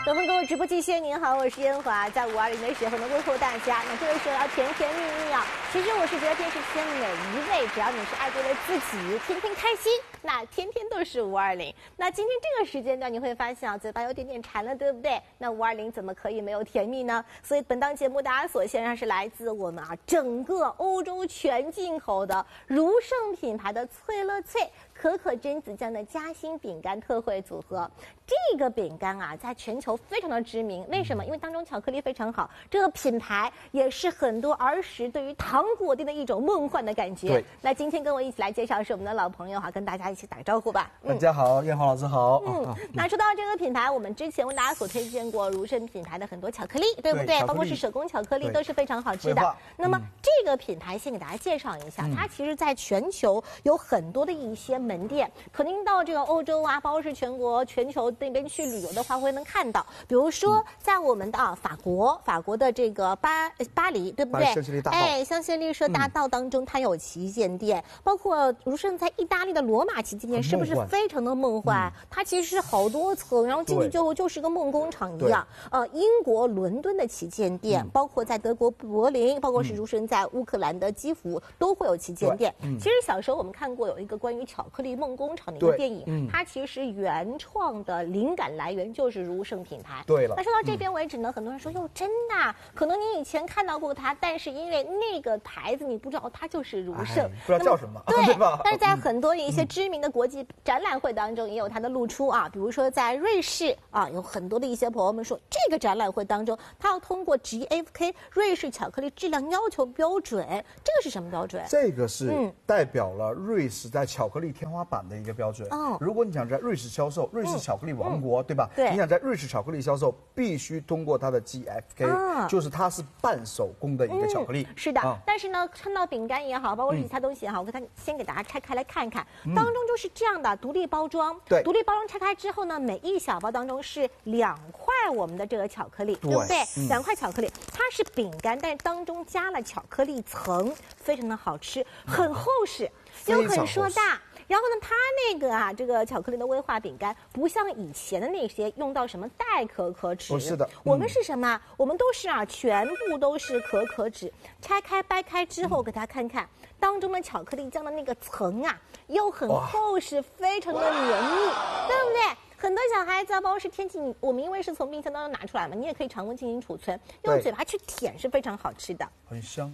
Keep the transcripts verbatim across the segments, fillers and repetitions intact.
东风购物直播继续，您好，我是燕华，在五二零的时候呢，问候大家。那这个时候要甜甜蜜蜜啊。其实我是觉得电视前每一位，只要你是爱对了自己，天天开心，那天天都是五二零。那今天这个时间段，你会发现啊，嘴巴有点点馋了，对不对？那五二零怎么可以没有甜蜜呢？所以本档节目大家所献上是来自我们啊整个欧洲全进口的如圣品牌的脆乐脆可可榛子酱的夹心饼干特惠组合。这个饼干啊，在全球非常的知名，为什么？因为当中巧克力非常好，这个品牌也是很多儿时对于糖果店的一种梦幻的感觉。 对， 那今天跟我一起来介绍是我们的老朋友哈，跟大家一起打个招呼吧。 嗯、大家好，燕华老师好。 嗯，啊、那说到这个品牌，我们之前为大家所推荐过如圣品牌的很多巧克力，对不对？包括是手工巧克力都是非常好吃的。那么、嗯、这个品牌先给大家介绍一下，嗯、它其实在全球有很多的一些门店，肯定到这个欧洲啊，包括是全国、全球那边去旅游的话，会能看到。比如说，在我们的啊法国，法国的这个巴巴黎，对不对？ 香榭丽大道。 哎，香榭丽舍大道当中，它有旗舰店，嗯、包括如圣在意大利的罗马旗舰店，是不是非常的梦幻？嗯、它其实是好多层，然后进去之后就是个梦工厂一样。呃，英国伦敦的旗舰店，嗯、包括在德国柏林，包括是如圣在乌克兰的基辅，都会有旗舰店。嗯、其实小时候我们看过有一个关于巧克力梦工厂的一个电影，嗯、它其实原创的灵感来源就是如圣品牌。 对了， 那说到这边为止呢，嗯、很多人说哟，真的、啊，可能你以前看到过它，但是因为那个牌子你不知道它就是如圣， 哎、不知道叫什么， 对, 对吧？ 但是在很多一些知名的国际展览会当中也有它的露出啊，比如说在瑞士啊，有很多的一些朋友们说，这个展览会当中，它要通过 G F K 瑞士巧克力质量要求标准，这个是什么标准？ 这个是代表了瑞士在巧克力天花板的一个标准。哦、嗯，如果你想在瑞士销售，瑞士巧克力王国，嗯、对吧？ 对， 你想在瑞士巧克力销售，必须通过它的 G F K，、啊、就是它是半手工的一个巧克力。 嗯、是的，啊、但是呢，看到饼干也好，包括是其他东西也好，我给它先给大家拆开来看看，嗯、当中就是这样的独立包装。 对， 独立包装拆开之后呢，每一小包当中是两块我们的这个巧克力， 对, 对不对？嗯、两块巧克力，它是饼干，但是当中加了巧克力层，非常的好吃，很厚实，又很硕大。然后呢，它那个啊，这个巧克力的威化饼干不像以前的那些用到什么代可可脂， 不是的，嗯、 我们是什么？我们都是啊，全部都是可可脂。拆开掰开之后，给大家看看、嗯、当中的巧克力酱的那个层啊，又很厚实，非常的绵密，对不对？很多小孩子啊，包括是天气，我们因为是从冰箱当中拿出来嘛，你也可以常温进行储存，用嘴巴去舔是非常好吃的， 很香。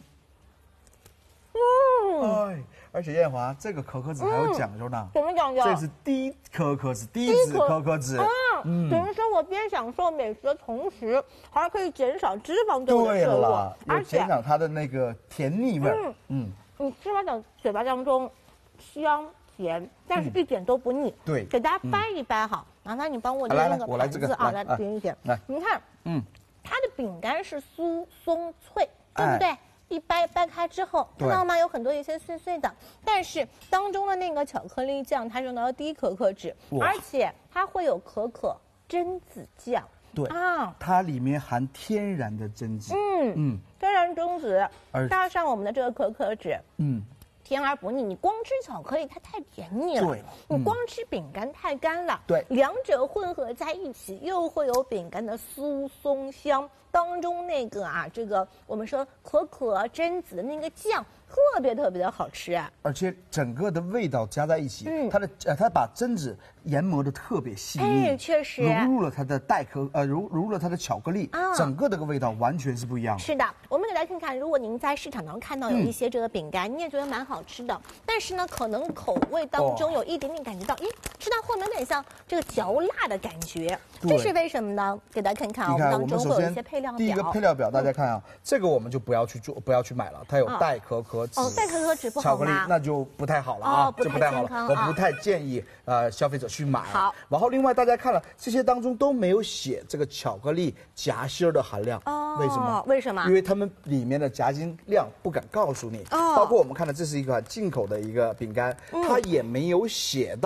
嗯， 哎，而且燕华这个可可脂还有讲究呢。 怎么讲究？ 这是低可可脂，低脂可可脂。 嗯，等于说我边享受美食的同时，还可以减少脂肪对我的摄入， 而且减少它的那个甜腻味。嗯嗯，你吃完的嘴巴当中香甜，但是一点都不腻。 对， 给大家掰一掰哈，麻烦你帮我捏那个盘子啊，来点一点。来，你看，嗯，它的饼干是酥松脆，对不对？一掰掰开之后，看到吗？有很多一些碎碎的，但是当中的那个巧克力酱，它用到了低可可脂，而且它会有可可榛子酱。 对啊，它里面含天然的榛子。嗯嗯，天然榛子加上我们的这个可可脂，嗯。甜而不腻，你光吃巧克力它太甜腻了，对，嗯、你光吃饼干太干了，对，两者混合在一起，又会有饼干的酥松香，当中那个啊，这个我们说可可榛子的那个酱。特别特别的好吃啊！ 而且整个的味道加在一起，嗯，它的呃，它把榛子研磨的特别细腻， 哎，确实融入了它的代可呃融融入了它的巧克力，啊，整个这个味道完全是不一样的。 是的，我们给大家看看，如果您在市场上看到有一些这个饼干，嗯、你也觉得蛮好吃的，但是呢，可能口味当中有一点点感觉到，咦、哦，吃到后面有点像这个嚼蜡的感觉，这是为什么呢？给大家看看啊，我们当中会有一些配料表。 第一个配料表，大家看啊，嗯、这个我们就不要去做，不要去买了，它有代可可。 哦，代可可脂不好吗？ 巧克力那就不太好了啊， 哦、不太健康， 我不太建议呃消费者去买。 好， 然后另外大家看了这些当中都没有写这个巧克力夹心的含量，哦，为什么？ 为什么？ 因为他们里面的夹心量不敢告诉你。哦，包括我们看的这是一个进口的一个饼干，嗯、它也没有写到。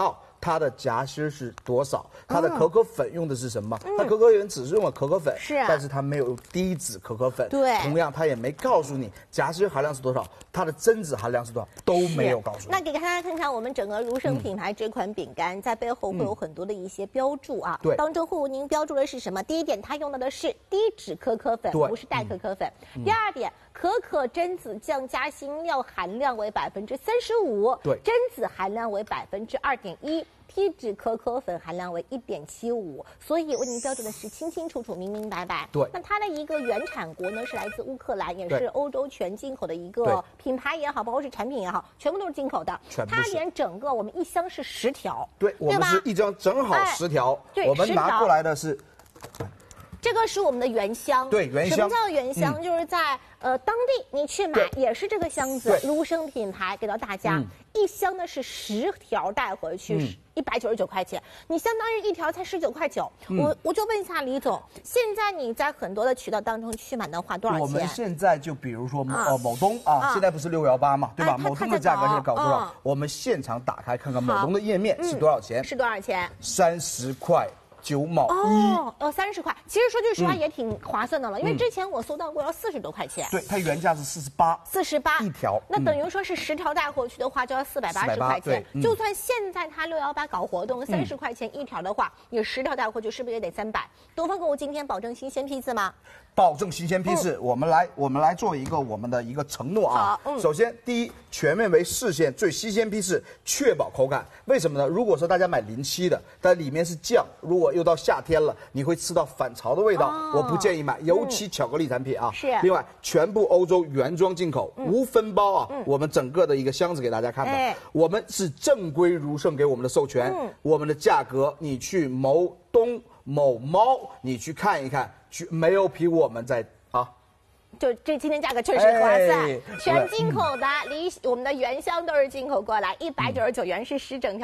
它的夹心是多少，它的可可粉用的是什么？它可可粉只是用了可可粉， 是， 但是它没有低脂可可粉。 对， 同样它也没告诉你夹心含量是多少，它的榛子含量是多少，都没有告诉你。 那给大家看看我们整个如生品牌这款饼干，在背后会有很多的一些标注啊。 对， 当中会为您标注的是什么？第一点，它用到的是低脂可可粉，不是代可可粉。第二点，可可榛子酱夹心料含量为百分之三十五， 对， 榛子含量为百分之二点一。低脂可可粉含量为一点七五，所以为您标注的是清清楚楚、明明白白。 对， 那它的一个原产国呢是来自乌克兰，也是欧洲全进口的一个品牌也好，包括是产品也好，全部都是进口的。 全部是。 它连整个我们一箱是十条， 对，我们是一张正好十条， 哎、对， 我们拿过来的是。 这个是我们的原箱， 对，原箱。 什么叫原箱？嗯、就是在呃当地你去买也是这个箱子，如生品牌给到大家，嗯、一箱呢是十条带回去，嗯、一百九十九块钱，你相当于一条才十九块九。嗯、我我就问一下李总，现在你在很多的渠道当中去买的话多少钱？ 我们现在就比如说某、啊、呃某东啊，啊现在不是六幺八嘛，对吧？哎、某东的价格现在搞多少？啊、我们现场打开看看某东的页面是多少钱？ 嗯、是多少钱？ 三十块。九毛哦，哦，三十块。其实说句实话，也挺划算的了，因为之前我搜到过要四十多块钱。 对，它原价是四十八， 四十八一条。 那等于说是十条带回去的话，就要四百八十块钱。就算现在它六幺八搞活动，三十块钱一条的话，你十条带回去是不是也得三百？东方购物今天保证新鲜批次吗？ 保证新鲜批次，我们来我们来做一个我们的一个承诺啊。首先，第一，全面为市县最新鲜批次，确保口感。为什么呢？如果说大家买临期的，但里面是酱，如果又到夏天了，你会吃到反潮的味道，我不建议买，尤其巧克力产品啊。 是。 另外，全部欧洲原装进口，无分包啊。我们整个的一个箱子给大家看看，我们是正规如盛给我们的授权，我们的价格你去某东某猫，你去看一看。没有比我们在啊， 就这今天价格确实划算，哎、全进口的，离我们的原箱都是进口过来，一百九十九元是十整条。